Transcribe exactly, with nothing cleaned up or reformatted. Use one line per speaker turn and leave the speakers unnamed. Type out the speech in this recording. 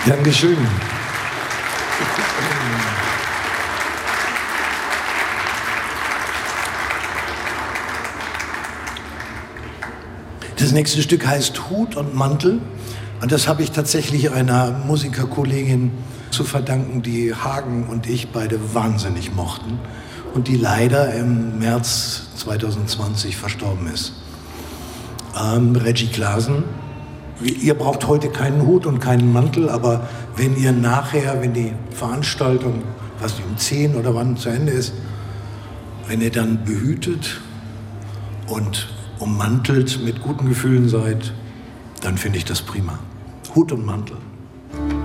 Dankeschön. Das nächste Stück heißt Hut und Mantel. Und das habe ich tatsächlich einer Musikerkollegin zu verdanken, die Hagen und ich beide wahnsinnig mochten und die leider im März zwanzig zwanzig verstorben ist. Ähm, Reggie Klaasen. Ihr braucht heute keinen Hut und keinen Mantel, aber wenn ihr nachher, wenn die Veranstaltung, was um zehn oder wann zu Ende ist, wenn ihr dann behütet und ummantelt mit guten Gefühlen seid, dann finde ich das prima. Hut und Mantel.